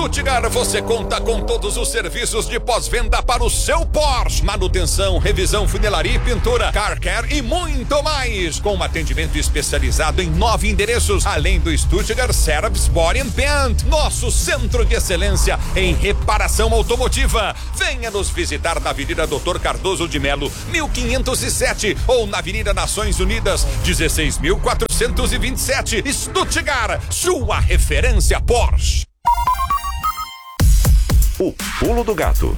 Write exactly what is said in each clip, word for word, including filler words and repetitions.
Stuttgart, você conta com todos os serviços de pós-venda para o seu Porsche. Manutenção, revisão, funilaria e pintura, car care e muito mais. Com um atendimento especializado em nove endereços, além do Stuttgart Service Body and Paint, nosso centro de excelência em reparação automotiva. Venha nos visitar na Avenida Doutor Cardoso de Melo, mil quinhentos e sete, ou na Avenida Nações Unidas, dezesseis mil quatrocentos e vinte e sete. Stuttgart, sua referência Porsche. O pulo do gato.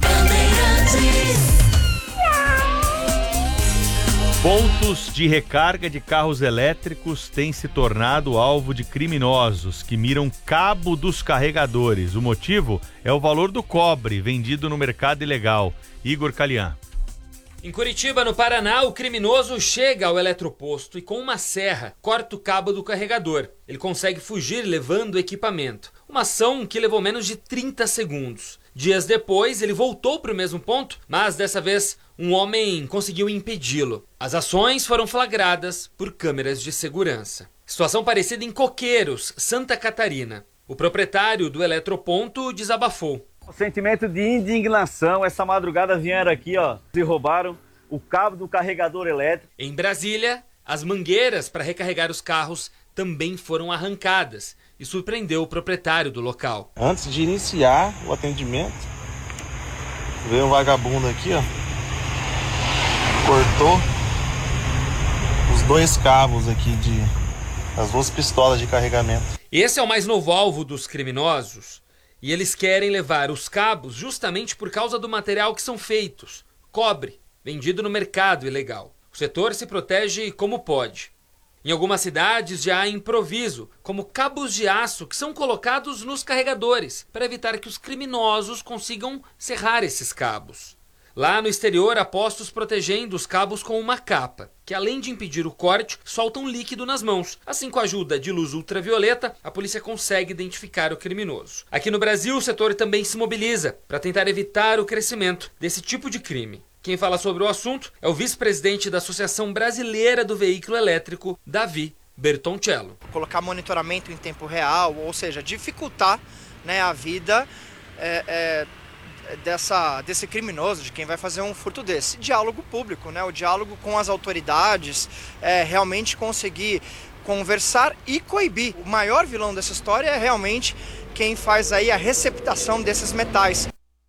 Pontos de recarga de carros elétricos têm se tornado alvo de criminosos que miram cabo dos carregadores. O motivo é o valor do cobre vendido no mercado ilegal. Igor Calian. Em Curitiba, no Paraná, o criminoso chega ao eletroposto e com uma serra corta o cabo do carregador. Ele consegue fugir levando o equipamento. Uma ação que levou menos de trinta segundos. Dias depois, ele voltou para o mesmo ponto, mas dessa vez um homem conseguiu impedi-lo. As ações foram flagradas por câmeras de segurança. Situação parecida em Coqueiros, Santa Catarina. O proprietário do eletroponto desabafou. O sentimento de indignação, essa madrugada vieram aqui, ó, e roubaram o cabo do carregador elétrico. Em Brasília, as mangueiras para recarregar os carros também foram arrancadas e surpreendeu o proprietário do local. Antes de iniciar o atendimento, veio um vagabundo aqui, ó, cortou os dois cabos aqui de as duas pistolas de carregamento. Esse é o mais novo alvo dos criminosos. E eles querem levar os cabos justamente por causa do material que são feitos, cobre, vendido no mercado ilegal. O setor se protege como pode. Em algumas cidades já há improviso, como cabos de aço que são colocados nos carregadores, para evitar que os criminosos consigam serrar esses cabos. Lá no exterior, há postos protegendo os cabos com uma capa, que além de impedir o corte, soltam líquido nas mãos. Assim, com a ajuda de luz ultravioleta, a polícia consegue identificar o criminoso. Aqui no Brasil, o setor também se mobiliza para tentar evitar o crescimento desse tipo de crime. Quem fala sobre o assunto é o vice-presidente da Associação Brasileira do Veículo Elétrico, Davi Bertoncello. Colocar monitoramento em tempo real, ou seja, dificultar, né, a vida é, é, dessa, desse criminoso, de quem vai fazer um furto desse. Diálogo público, né, o diálogo com as autoridades, é, realmente conseguir conversar e coibir. O maior vilão dessa história é realmente quem faz aí a receptação desses metais.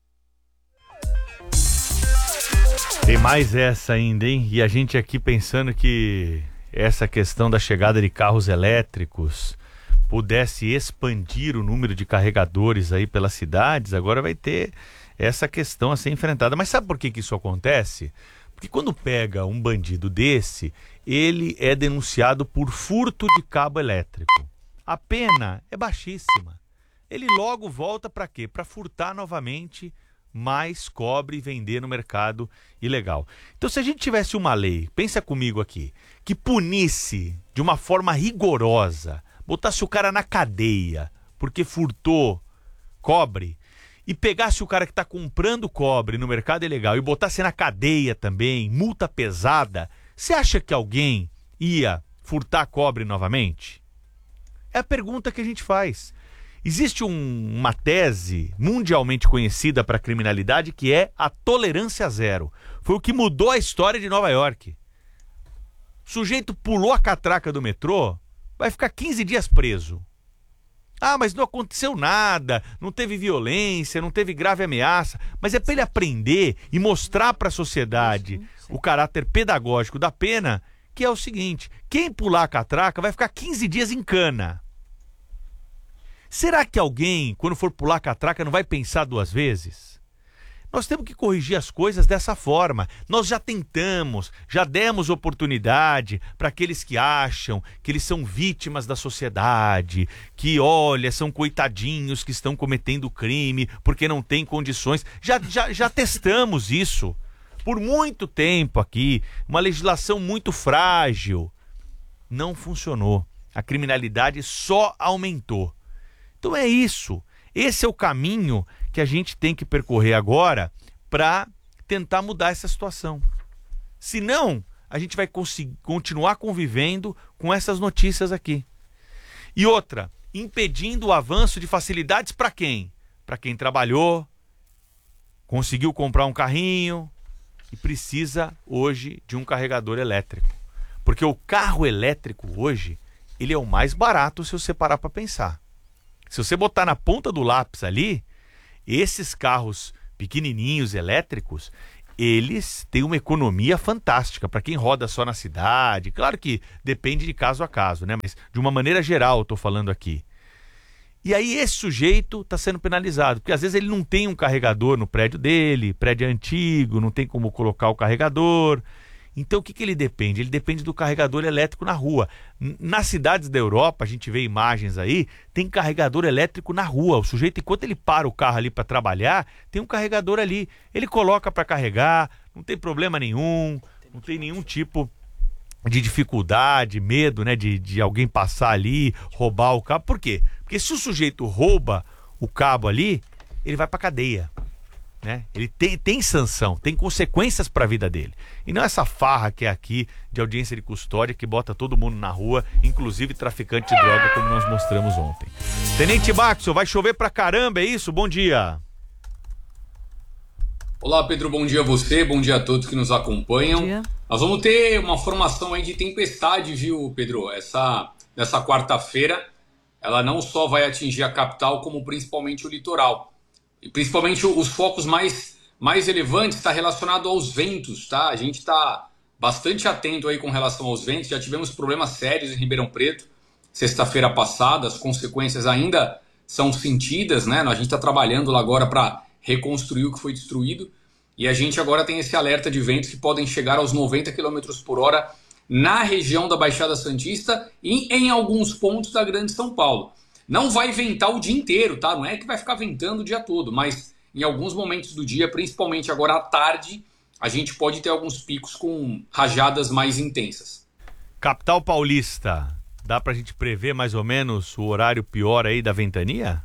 Tem mais essa ainda, hein? E a gente aqui pensando que essa questão da chegada de carros elétricos pudesse expandir o número de carregadores aí pelas cidades, agora vai ter essa questão a ser enfrentada. Mas sabe por que que isso acontece? Porque quando pega um bandido desse, ele é denunciado por furto de cabo elétrico. A pena é baixíssima. Ele logo volta para quê? Para furtar novamente mais cobre e vender no mercado ilegal. Então, se a gente tivesse uma lei, pensa comigo aqui, que punisse de uma forma rigorosa, botasse o cara na cadeia porque furtou cobre e pegasse o cara que está comprando cobre no mercado ilegal e botasse na cadeia também, multa pesada, você acha que alguém ia furtar cobre novamente? É a pergunta que a gente faz. Existe um, uma tese mundialmente conhecida para a criminalidade que é a tolerância zero. Foi o que mudou a história de Nova York. O sujeito pulou a catraca do metrô, vai ficar quinze dias preso. Ah, mas não aconteceu nada, não teve violência, não teve grave ameaça. Mas é para ele aprender e mostrar para a sociedade o caráter pedagógico da pena, que é o seguinte: quem pular a catraca vai ficar quinze dias em cana. Será que alguém, quando for pular a catraca, não vai pensar duas vezes? Nós temos que corrigir as coisas dessa forma. Nós já tentamos, já demos oportunidade para aqueles que acham que eles são vítimas da sociedade, que, olha, são coitadinhos que estão cometendo crime porque não têm condições. Já, já, já testamos isso por muito tempo aqui, uma legislação muito frágil. Não funcionou. A criminalidade só aumentou. Então é isso, esse é o caminho que a gente tem que percorrer agora para tentar mudar essa situação. Senão, a gente vai conseguir continuar convivendo com essas notícias aqui. E outra, impedindo o avanço de facilidades para quem? para quem trabalhou, conseguiu comprar um carrinho e precisa hoje de um carregador elétrico. Porque o carro elétrico hoje, ele é o mais barato se você parar para pensar. Se você botar na ponta do lápis ali, esses carros pequenininhos elétricos, eles têm uma economia fantástica para quem roda só na cidade. Claro que depende de caso a caso, né? Mas de uma maneira geral eu estou falando aqui. E aí esse sujeito está sendo penalizado, porque às vezes ele não tem um carregador no prédio dele, prédio antigo, não tem como colocar o carregador. Então o que, que ele depende? Ele depende do carregador elétrico na rua. Nas cidades da Europa, a gente vê imagens aí, tem carregador elétrico na rua. O sujeito, enquanto ele para o carro ali para trabalhar, tem um carregador ali. Ele coloca para carregar, não tem problema nenhum, não tem nenhum tipo de dificuldade, medo, né, de, de alguém passar ali, roubar o cabo. Por quê? Porque se o sujeito rouba o cabo ali, ele vai para cadeia. Né? Ele tem, tem sanção, tem consequências para a vida dele. E não essa farra que é aqui de audiência de custódia que bota todo mundo na rua, inclusive traficante de droga, como nós mostramos ontem. Tenente Maxwell, vai chover pra caramba, é isso? Bom dia. Olá, Pedro, bom dia a você, bom dia a todos que nos acompanham. Nós vamos ter uma formação aí de tempestade, viu, Pedro? Essa, nessa quarta-feira, ela não só vai atingir a capital, como principalmente o litoral. E principalmente os focos mais, mais relevantes está relacionado aos ventos, tá? A gente está bastante atento aí com relação aos ventos. Já tivemos problemas sérios em Ribeirão Preto sexta-feira passada. As consequências ainda são sentidas, né? A gente está trabalhando lá agora para reconstruir o que foi destruído. E a gente agora tem esse alerta de ventos que podem chegar aos noventa quilômetros por hora na região da Baixada Santista e em alguns pontos da Grande São Paulo. Não vai ventar o dia inteiro, tá? Não é que vai ficar ventando o dia todo, mas em alguns momentos do dia, principalmente agora à tarde, a gente pode ter alguns picos com rajadas mais intensas. Capital Paulista, dá pra gente prever mais ou menos o horário pior aí da ventania?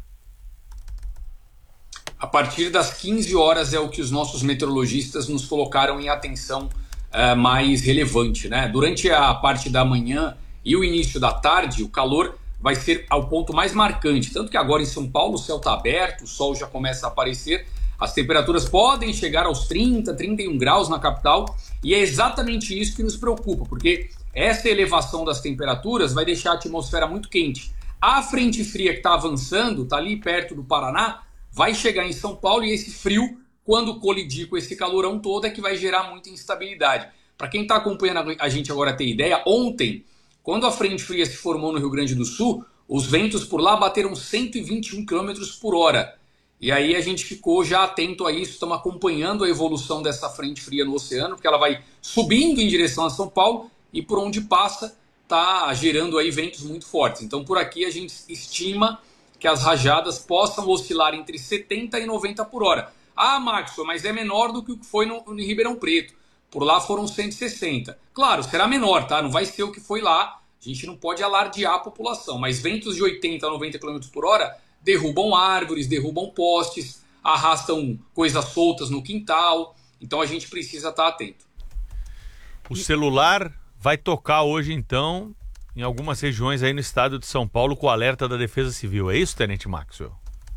A partir das quinze horas é o que os nossos meteorologistas nos colocaram em atenção uh, mais relevante, né? Durante a parte da manhã e o início da tarde, o calor vai ser ao ponto mais marcante, tanto que agora em São Paulo o céu está aberto, o sol já começa a aparecer, as temperaturas podem chegar aos trinta, trinta e um graus na capital, e é exatamente isso que nos preocupa, porque essa elevação das temperaturas vai deixar a atmosfera muito quente. A frente fria que está avançando, está ali perto do Paraná, vai chegar em São Paulo, e esse frio, quando colidir com esse calorão todo, é que vai gerar muita instabilidade. Para quem está acompanhando a gente agora ter ideia, ontem, quando a frente fria se formou no Rio Grande do Sul, os ventos por lá bateram cento e vinte e um quilômetros por hora. E aí a gente ficou já atento a isso, estamos acompanhando a evolução dessa frente fria no oceano, porque ela vai subindo em direção a São Paulo e por onde passa está gerando aí ventos muito fortes. Então por aqui a gente estima que as rajadas possam oscilar entre setenta e noventa por hora. Ah, Maxwell, mas é menor do que o que foi no, no Ribeirão Preto. Por lá foram cento e sessenta. Claro, será menor, tá? Não vai ser o que foi lá. A gente não pode alardear a população. Mas ventos de oitenta a noventa quilômetros por hora derrubam árvores, derrubam postes, arrastam coisas soltas no quintal. Então a gente precisa estar atento. O celular vai tocar hoje, então, em algumas regiões aí no estado de São Paulo com o alerta da Defesa Civil. É isso, Tenente Maxwell?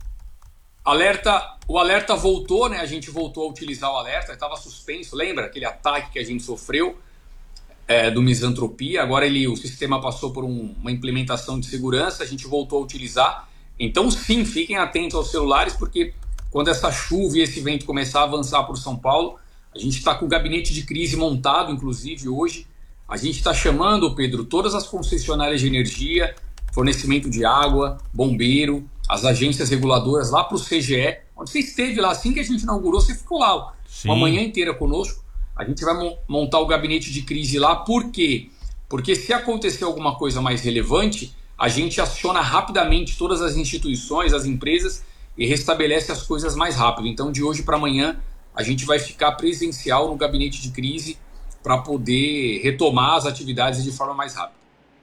Alerta, o alerta voltou, né? A gente voltou a utilizar o alerta, estava suspenso, lembra aquele ataque que a gente sofreu é, do Misantropia? Agora ele, o sistema passou por um, uma implementação de segurança, a gente voltou a utilizar. Então sim, fiquem atentos aos celulares, porque quando essa chuva e esse vento começar a avançar por São Paulo, a gente está com o gabinete de crise montado, inclusive hoje. A gente está chamando, Pedro, todas as concessionárias de energia, fornecimento de água, bombeiro, as agências reguladoras lá para o C G E, onde você esteve lá, assim que a gente inaugurou, você ficou lá Sim. uma manhã inteira conosco. A gente vai montar o gabinete de crise lá, por quê? Porque se acontecer alguma coisa mais relevante, a gente aciona rapidamente todas as instituições, as empresas, e restabelece as coisas mais rápido. Então de hoje para amanhã a gente vai ficar presencial no gabinete de crise para poder retomar as atividades de forma mais rápida.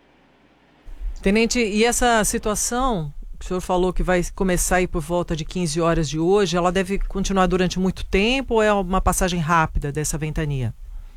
Tenente, e essa situação, o senhor falou que vai começar aí por volta de quinze horas de hoje, ela deve continuar durante muito tempo ou é uma passagem rápida dessa ventania?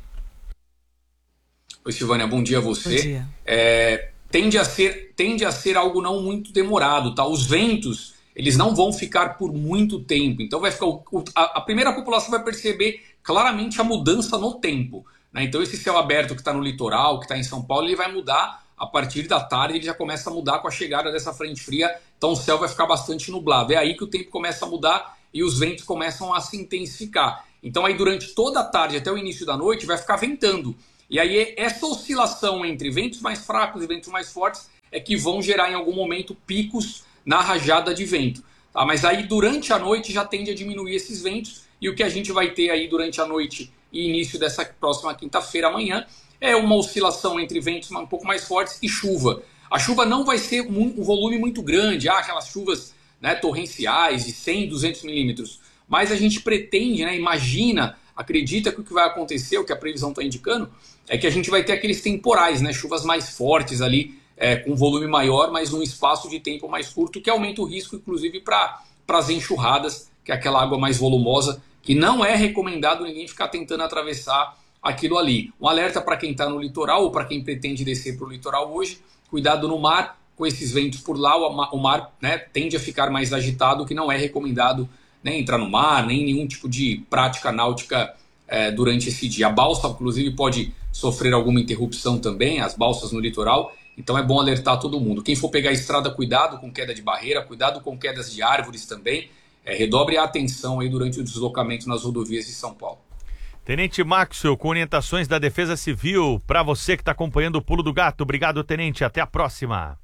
Oi, Silvânia, bom dia a você. Bom dia. É, tende a ser, tende a ser algo não muito demorado, tá? Os ventos, eles não vão ficar por muito tempo. Então vai ficar o, a, a primeira população vai perceber claramente a mudança no tempo, né? Então esse céu aberto que está no litoral, que está em São Paulo, ele vai mudar a partir da tarde, ele já começa a mudar com a chegada dessa frente fria, então o céu vai ficar bastante nublado. É aí que o tempo começa a mudar e os ventos começam a se intensificar. Então aí durante toda a tarde até o início da noite vai ficar ventando. E aí essa oscilação entre ventos mais fracos e ventos mais fortes é que vão gerar em algum momento picos na rajada de vento. Tá? Mas aí durante a noite já tende a diminuir esses ventos e o que a gente vai ter aí durante a noite e início dessa próxima quinta-feira, amanhã, é uma oscilação entre ventos um pouco mais fortes e chuva. A chuva não vai ser um volume muito grande, ah, aquelas chuvas, né, torrenciais de cem, duzentos milímetros. Mas a gente pretende, né, imagina, acredita que o que vai acontecer, o que a previsão está indicando, é que a gente vai ter aqueles temporais, né, chuvas mais fortes ali, é, com volume maior, mas num espaço de tempo mais curto, que aumenta o risco, inclusive, para as enxurradas, que é aquela água mais volumosa, que não é recomendado ninguém ficar tentando atravessar aquilo ali. Um alerta para quem está no litoral ou para quem pretende descer para o litoral hoje, cuidado no mar, com esses ventos por lá, o mar, né, tende a ficar mais agitado, que não é recomendado, né, entrar no mar, nem nenhum tipo de prática náutica é, durante esse dia. A balsa, inclusive, pode sofrer alguma interrupção também, as balsas no litoral, então é bom alertar todo mundo. Quem for pegar a estrada, cuidado com queda de barreira, cuidado com quedas de árvores também, é, redobre a atenção aí durante o deslocamento nas rodovias de São Paulo. Tenente Maxwell, com orientações da Defesa Civil, para você que está acompanhando o Pulo do Gato. Obrigado, Tenente. Até a próxima.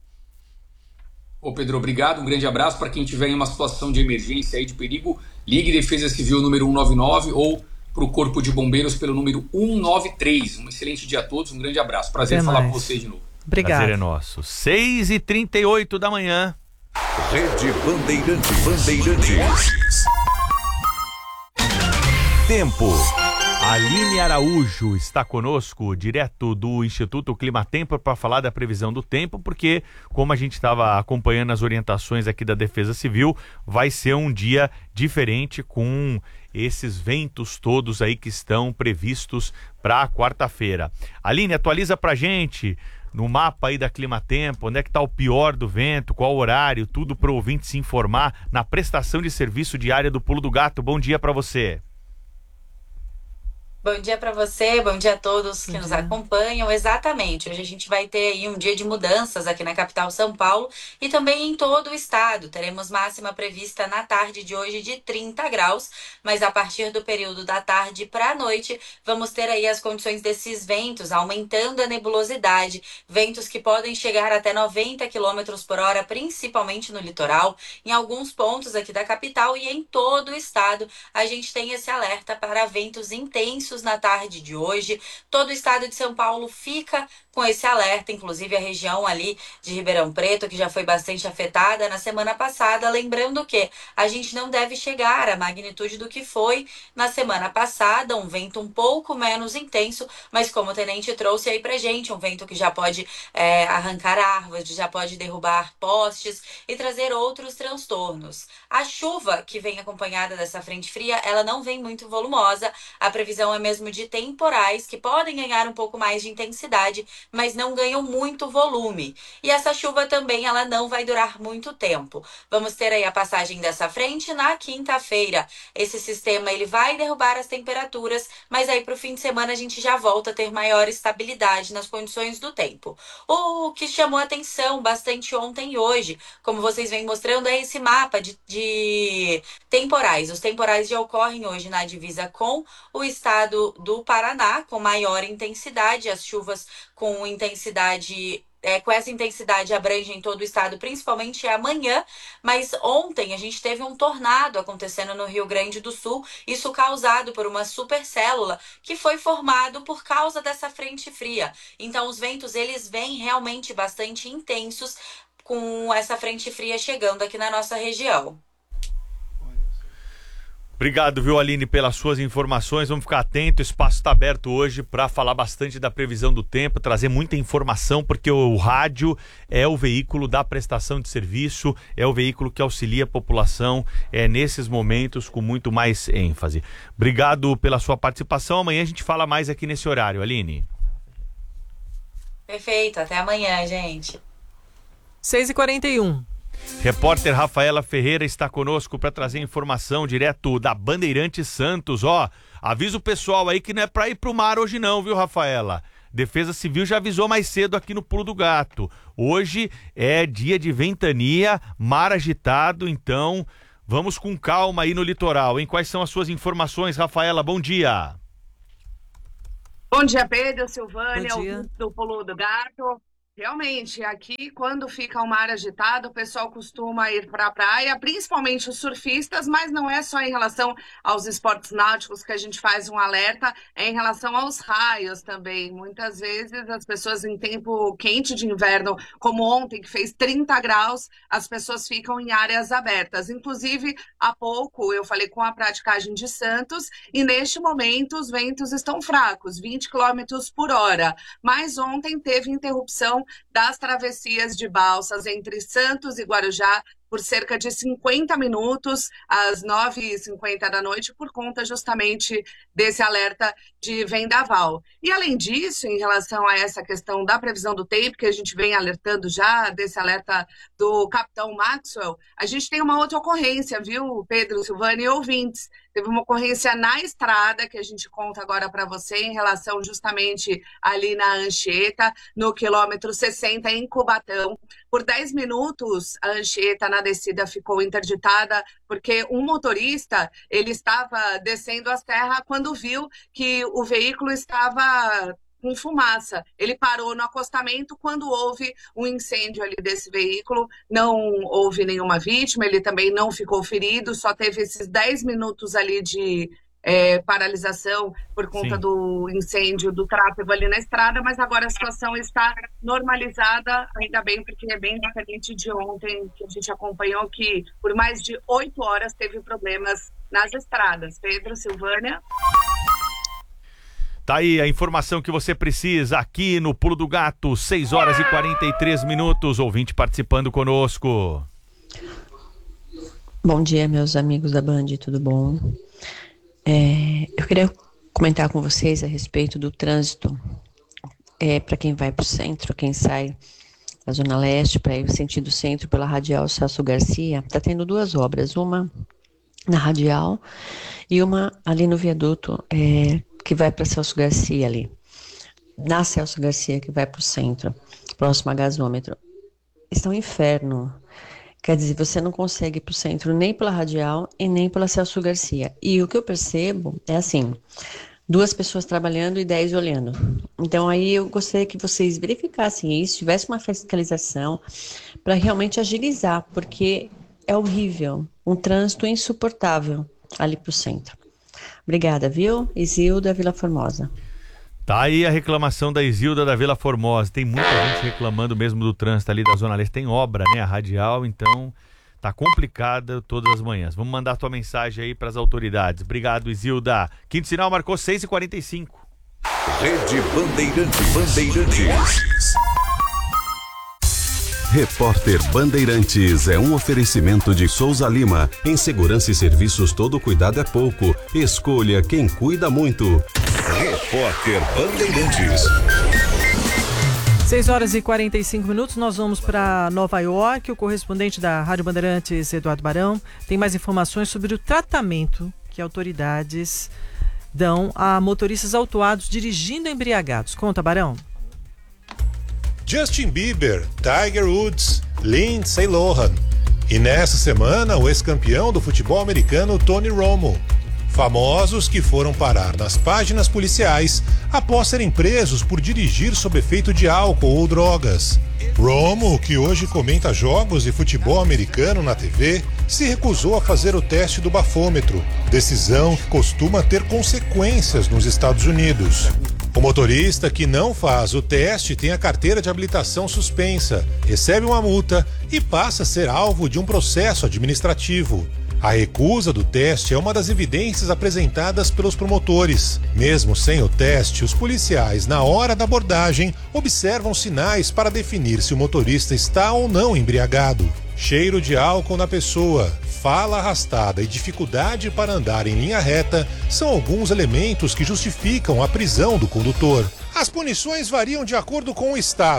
Ô Pedro, obrigado. Um grande abraço. Para quem tiver em uma situação de emergência aí, de perigo, ligue Defesa Civil número um nove nove ou para o Corpo de Bombeiros pelo número um nove três. Um excelente dia a todos. Um grande abraço. Prazer em falar com vocês de novo. Obrigado. Prazer é nosso. seis e trinta e oito da manhã. Rede Bandeirantes. Bandeirantes. Tempo. Aline Araújo está conosco, direto do Instituto Climatempo, para falar da previsão do tempo, porque, como a gente estava acompanhando as orientações aqui da Defesa Civil, vai ser um dia diferente com esses ventos todos aí que estão previstos para quarta-feira. Aline, atualiza pra gente no mapa aí da Climatempo, onde é que está o pior do vento, qual o horário, tudo para o ouvinte se informar na prestação de serviço diária do Pulo do Gato. Bom dia para você. Bom dia para você, bom dia a todos que nos acompanham. Exatamente, hoje a gente vai ter aí um dia de mudanças aqui na capital São Paulo e também em todo o estado. Teremos máxima prevista na tarde de hoje de trinta graus, mas a partir do período da tarde para a noite vamos ter aí as condições desses ventos, aumentando a nebulosidade, ventos que podem chegar até noventa quilômetros por hora, principalmente no litoral, em alguns pontos aqui da capital e em todo o estado. A gente tem esse alerta para ventos intensos na tarde de hoje. Todo o estado de São Paulo fica com esse alerta, inclusive a região ali de Ribeirão Preto, que já foi bastante afetada na semana passada, lembrando que a gente não deve chegar à magnitude do que foi na semana passada, um vento um pouco menos intenso, mas como o tenente trouxe aí pra gente, um vento que já pode é, arrancar árvores, já pode derrubar postes e trazer outros transtornos. A chuva que vem acompanhada dessa frente fria, ela não vem muito volumosa, a previsão é mesmo de temporais que podem ganhar um pouco mais de intensidade, mas não ganham muito volume. E essa chuva também ela não vai durar muito tempo. Vamos ter aí a passagem dessa frente na quinta-feira. Esse sistema ele vai derrubar as temperaturas, mas aí para o fim de semana a gente já volta a ter maior estabilidade nas condições do tempo. O que chamou atenção bastante ontem e hoje, como vocês vêm mostrando, é esse mapa de, de temporais. Os temporais já ocorrem hoje na divisa com o estado do Paraná, com maior intensidade, as chuvas com intensidade, é, com essa intensidade abrangem todo o estado, principalmente amanhã, mas ontem a gente teve um tornado acontecendo no Rio Grande do Sul, isso causado por uma supercélula que foi formado por causa dessa frente fria. Então os ventos eles vêm realmente bastante intensos com essa frente fria chegando aqui na nossa região. Obrigado, viu, Aline, pelas suas informações. Vamos ficar atento. O espaço está aberto hoje para falar bastante da previsão do tempo, trazer muita informação, porque o rádio é o veículo da prestação de serviço, é o veículo que auxilia a população é, nesses momentos com muito mais ênfase. Obrigado pela sua participação. Amanhã a gente fala mais aqui nesse horário, Aline. Perfeito. Até amanhã, gente. seis e quarenta e um. Repórter Rafaela Ferreira está conosco para trazer informação direto da Bandeirantes Santos. Ó, avisa o pessoal aí que não é para ir pro mar hoje não, viu, Rafaela? Defesa Civil já avisou mais cedo aqui no Pulo do Gato. Hoje é dia de ventania, mar agitado, então vamos com calma aí no litoral, hein? Quais são as suas informações, Rafaela? Bom dia. Bom dia, Pedro, Silvânia, Bom dia. do Pulo do Gato. Realmente, aqui, quando fica o mar agitado, o pessoal costuma ir para a praia, principalmente os surfistas, mas não é só em relação aos esportes náuticos que a gente faz um alerta, é em relação aos raios também. Muitas vezes, as pessoas em tempo quente de inverno, como ontem, que fez trinta graus, as pessoas ficam em áreas abertas. Inclusive, há pouco, eu falei com a praticagem de Santos, e neste momento, os ventos estão fracos, vinte quilômetros por hora. Mas ontem teve interrupção das travessias de balsas entre Santos e Guarujá por cerca de cinquenta minutos, às nove e cinquenta da noite, por conta justamente desse alerta de vendaval. E além disso, em relação a essa questão da previsão do tempo, que a gente vem alertando já, desse alerta do capitão Maxwell, a gente tem uma outra ocorrência, viu, Pedro, Silvânia e ouvintes? Teve uma ocorrência na estrada, que a gente conta agora para você, em relação justamente ali na Anchieta, no quilômetro sessenta, em Cubatão. Por dez minutos, a Anchieta na descida ficou interditada, porque um motorista, ele estava descendo a serra quando viu que o veículo estava com fumaça. Ele parou no acostamento quando houve um incêndio ali desse veículo, não houve nenhuma vítima, ele também não ficou ferido, só teve esses dez minutos ali de é, paralisação por conta Sim. do incêndio do tráfego ali na estrada, mas agora a situação está normalizada, ainda bem, porque é bem diferente de ontem, que a gente acompanhou que por mais de oito horas teve problemas nas estradas. Pedro, Silvânia... Tá aí a informação que você precisa aqui no Pulo do Gato, seis horas e quarenta e três minutos, ouvinte participando conosco. Bom dia, meus amigos da Band, tudo bom? É, eu queria comentar com vocês a respeito do trânsito é, para quem vai para o centro, quem sai da Zona Leste para ir no sentido centro pela Radial Celso Garcia. Está tendo duas obras, uma na Radial e uma ali no viaduto é, que vai para Celso Garcia ali, na Celso Garcia que vai para o centro, próximo a gasômetro. Está um inferno. Quer dizer, você não consegue ir para o centro nem pela Radial e nem pela Celso Garcia. E o que eu percebo é assim, duas pessoas trabalhando e dez olhando. Então aí eu gostaria que vocês verificassem isso, tivesse uma fiscalização para realmente agilizar, porque é horrível, um trânsito insuportável ali para o centro. Obrigada, viu? Isilda, Vila Formosa. Tá aí a reclamação da Isilda da Vila Formosa. Tem muita gente reclamando mesmo do trânsito ali da Zona Leste. Tem obra, né? A Radial, então tá complicada todas as manhãs. Vamos mandar tua mensagem aí para as autoridades. Obrigado, Isilda. Quinto sinal marcou seis e quarenta e cinco. Rede Bandeirantes. Bandeirantes. Repórter Bandeirantes é um oferecimento de Souza Lima. Em segurança e serviços, todo cuidado é pouco. Escolha quem cuida muito. Repórter Bandeirantes. seis horas e quarenta e cinco minutos, nós vamos para Nova York. O correspondente da Rádio Bandeirantes, Eduardo Barão, tem mais informações sobre o tratamento que autoridades dão a motoristas autuados dirigindo embriagados. Conta, Barão. Justin Bieber, Tiger Woods, Lindsay Lohan. E nessa semana, o ex-campeão do futebol americano Tony Romo. Famosos que foram parar nas páginas policiais após serem presos por dirigir sob efeito de álcool ou drogas. Romo, que hoje comenta jogos de futebol americano na T V, se recusou a fazer o teste do bafômetro, decisão que costuma ter consequências nos Estados Unidos. O motorista que não faz o teste tem a carteira de habilitação suspensa, recebe uma multa e passa a ser alvo de um processo administrativo. A recusa do teste é uma das evidências apresentadas pelos promotores. Mesmo sem o teste, os policiais, na hora da abordagem, observam sinais para definir se o motorista está ou não embriagado. Cheiro de álcool na pessoa, fala arrastada e dificuldade para andar em linha reta são alguns elementos que justificam a prisão do condutor. As punições variam de acordo com o estado.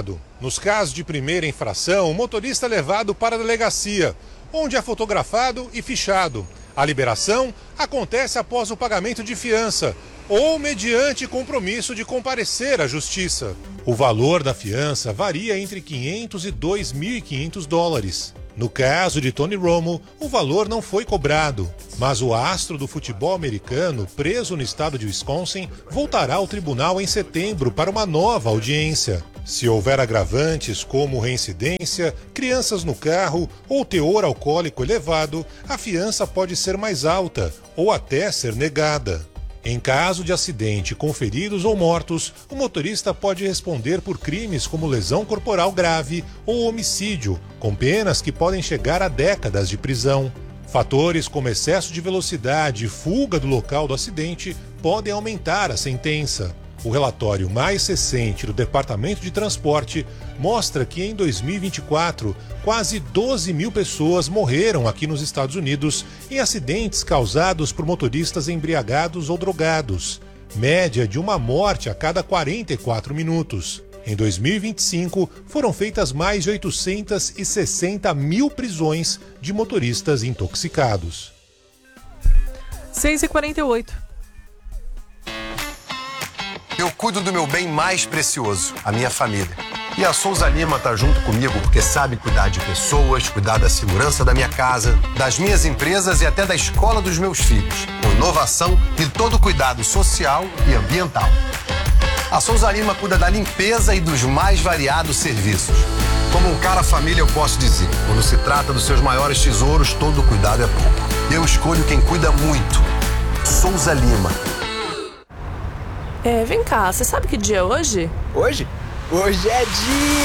Nos casos de primeira infração, o motorista é levado para a delegacia, onde é fotografado e fichado. A liberação acontece após o pagamento de fiança ou mediante compromisso de comparecer à justiça. O valor da fiança varia entre quinhentos e dois mil e quinhentos dólares. No caso de Tony Romo, o valor não foi cobrado, mas o astro do futebol americano, preso no estado de Wisconsin, voltará ao tribunal em setembro para uma nova audiência. Se houver agravantes como reincidência, crianças no carro ou teor alcoólico elevado, a fiança pode ser mais alta ou até ser negada. Em caso de acidente com feridos ou mortos, o motorista pode responder por crimes como lesão corporal grave ou homicídio, com penas que podem chegar a décadas de prisão. Fatores como excesso de velocidade e fuga do local do acidente podem aumentar a sentença. O relatório mais recente do Departamento de Transporte mostra que em dois mil e vinte e quatro, quase doze mil pessoas morreram aqui nos Estados Unidos em acidentes causados por motoristas embriagados ou drogados, média de uma morte a cada quarenta e quatro minutos. Em dois mil e vinte e cinco, foram feitas mais de oitocentas e sessenta mil prisões de motoristas intoxicados. seis e quarenta e oito. Eu cuido do meu bem mais precioso, a minha família. E a Souza Lima tá junto comigo porque sabe cuidar de pessoas, cuidar da segurança da minha casa, das minhas empresas e até da escola dos meus filhos, com inovação e todo cuidado social e ambiental. A Souza Lima cuida da limpeza e dos mais variados serviços. Como um cara família, eu posso dizer, quando se trata dos seus maiores tesouros, todo cuidado é pouco. Eu escolho quem cuida muito. Souza Lima. É, vem cá, você sabe que dia é hoje? Hoje? Hoje é dia...